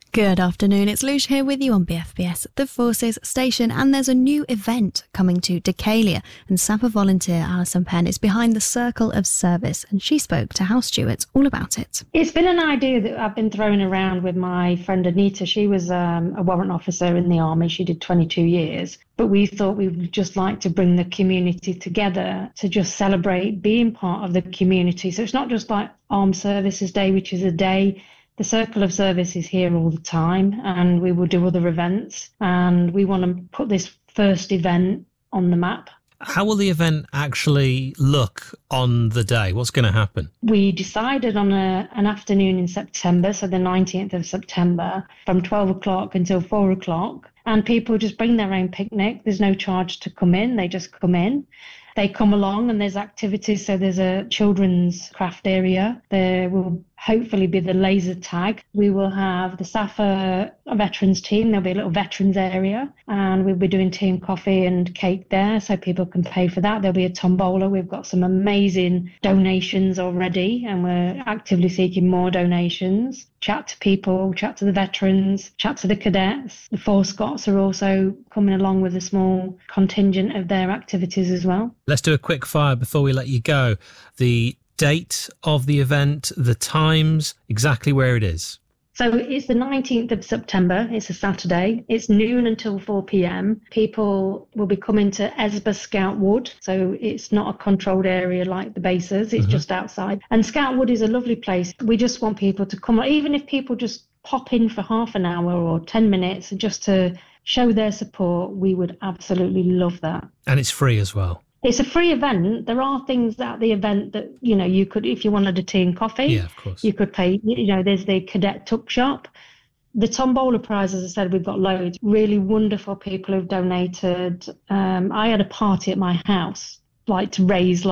Good afternoon, it's Lucia here with you on BFBS, the Forces station, and there's a new event coming to Decalia, and SAPA volunteer Alison Penn is behind the Circle of Service, and she spoke to House Stewards all about it. It's been an idea that I've been throwing around with my friend Anita. She was a warrant officer in the army. She did 22 years. But we thought we would just like to bring the community together to just celebrate being part of the community. So it's not just like Armed Services Day, which is a day. The Circle of Service is here all the time, and we will do other events. And we want to put this first event on the map. How will the event actually look on the day? What's going to happen? We decided on an afternoon in September, so the 19th of September, from 12 o'clock until 4 o'clock. And people just bring their own picnic. There's no charge to come in. They just come in. They come along and there's activities. So there's a children's craft area. There will hopefully be the laser tag. We will have the SAFA veterans team. There'll be a little veterans area, and we'll be doing tea and coffee and cake there so people can pay for that. There'll be a tombola. We've got some amazing donations already, and we're actively seeking more donations. Chat to people, chat to the veterans, chat to the cadets. The Four Scots are also coming along with a small contingent of their activities as well. Let's do a quick fire before we let you go. The date of the event, the times, exactly where it is. So it's the 19th of September. It's a Saturday. It's noon until 4 p.m. People will be coming to Esba Scout Wood. So it's not a controlled area like the bases. It's just outside. And Scout Wood is a lovely place. We just want people to come, even if people just pop in for half an hour or 10 minutes just to show their support, we would absolutely love that. And it's free as well. It's a free event. There are things at the event that, you could, if you wanted a tea and coffee, yeah, of course, you could pay. There's the cadet tuck shop. The tombola prize, as I said, we've got loads. Really wonderful people who've donated. I had a party at my house, to raise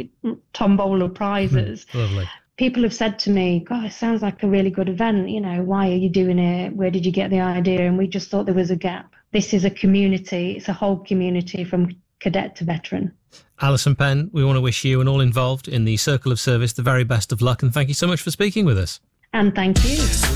tombola prizes. Lovely. People have said to me, God, it sounds like a really good event. Why are you doing it? Where did you get the idea? And we just thought there was a gap. This is a community. It's a whole community from cadet to veteran. Alison Penn, we want to wish you and all involved in the Circle of Service the very best of luck, and thank you so much for speaking with us. And thank you.